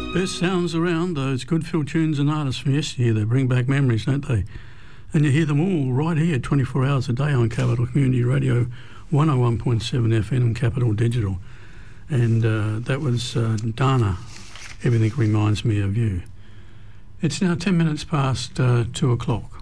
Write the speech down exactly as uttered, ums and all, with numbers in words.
Best sounds around, those good fill tunes and artists from yesteryear. They bring back memories, don't they? And you hear them all right here, twenty-four hours a day on Capital Community Radio, one oh one point seven F M and Capital Digital. And uh, that was uh, Dana, Everything Reminds Me of You. It's now ten minutes past uh, two o'clock.